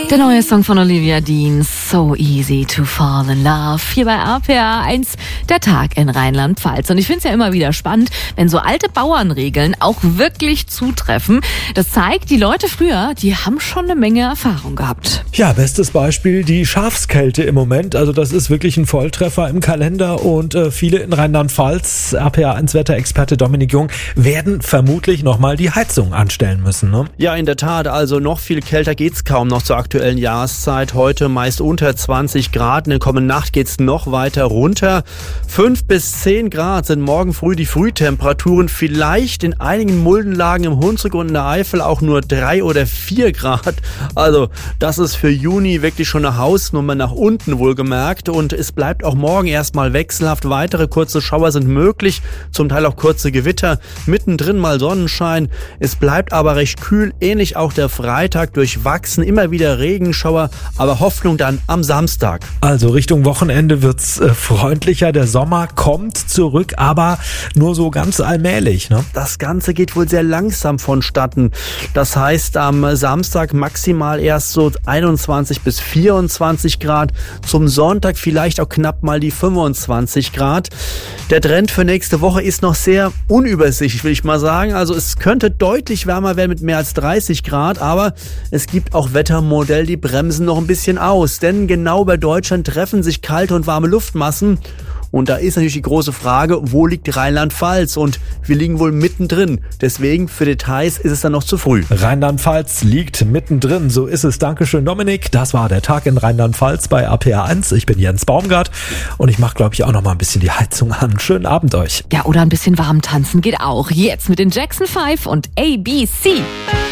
Der neue Song von Olivia Dean, So Easy to Fall in Love, hier bei RPA 1, der Tag in Rheinland-Pfalz. Und ich finde es ja immer wieder spannend, wenn so alte Bauernregeln auch wirklich zutreffen. Das zeigt, die Leute früher, die haben schon eine Menge Erfahrung gehabt. Ja, bestes Beispiel die Schafskälte im Moment. Also das ist wirklich ein Volltreffer im Kalender und viele in Rheinland-Pfalz, RPA 1 Wetterexperte Dominik Jung, werden vermutlich nochmal die Heizung anstellen müssen, ne? Ja, in der Tat. Also noch viel kälter geht's kaum noch zur aktuellen Jahreszeit. Heute meist unter 20 Grad. In der kommenden Nacht geht's noch weiter runter. 5 bis 10 Grad sind morgen früh die Frühtemperaturen. Vielleicht in einigen Muldenlagen im Hunsrück und in der Eifel auch nur 3 oder 4 Grad. Also das ist für Juni wirklich schon eine Hausnummer nach unten wohlgemerkt. Und es bleibt auch morgen erstmal wechselhaft. Weitere kurze Schauer sind möglich. Zum Teil auch kurze Gewitter. Mittendrin mal Sonnenschein. Es bleibt aber recht kühl. Ähnlich auch der Freitag, durchwachsen. Immer wieder Regenschauer, aber Hoffnung dann am Samstag. Also Richtung Wochenende wird's freundlicher. Der Sommer kommt zurück, aber nur so ganz allmählich, ne? Das Ganze geht wohl sehr langsam vonstatten. Das heißt, am Samstag maximal erst so 21 bis 24 Grad. Zum Sonntag vielleicht auch knapp mal die 25 Grad. Der Trend für nächste Woche ist noch sehr unübersichtlich, will ich mal sagen. Also es könnte deutlich wärmer werden mit mehr als 30 Grad, aber es gibt auch Wettermodelle, die bremsen noch ein bisschen aus. Denn genau bei Deutschland treffen sich kalte und warme Luftmassen. Und da ist natürlich die große Frage, wo liegt Rheinland-Pfalz? Und wir liegen wohl mittendrin. Deswegen für Details ist es dann noch zu früh. Rheinland-Pfalz liegt mittendrin, so ist es. Dankeschön, Dominik. Das war der Tag in Rheinland-Pfalz bei RPA 1. Ich bin Jens Baumgart und ich mache, glaube ich, auch noch mal ein bisschen die Heizung an. Schönen Abend euch. Ja, oder ein bisschen warm tanzen geht auch. Jetzt mit den Jackson 5 und ABC.